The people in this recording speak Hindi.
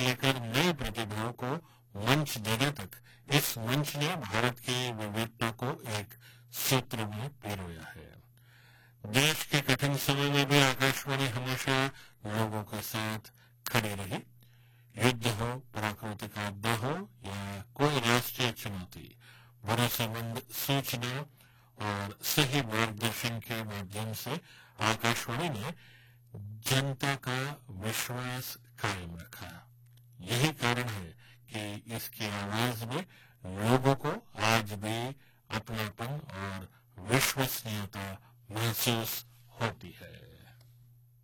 लेकर नई प्रतिभाओं को मंच देने तक इस मंच ने भारत की विविधता को एक सूत्र में पिरोया है। देश के कठिन समय में भी आकाशवाणी हमेशा लोगों के साथ खड़ी रही। युद्ध हो, प्राकृतिक आपदा हो या कोई राष्ट्रीय चुनौती, भरोसेमंद सूचना और सही मार्गदर्शन के माध्यम से आकाशवाणी ने जनता का विश्वास कायम रखा। यही कारण है कि इसकी आवाज में लोगों को आज भी अपनापन और विश्वसनीयता महसूस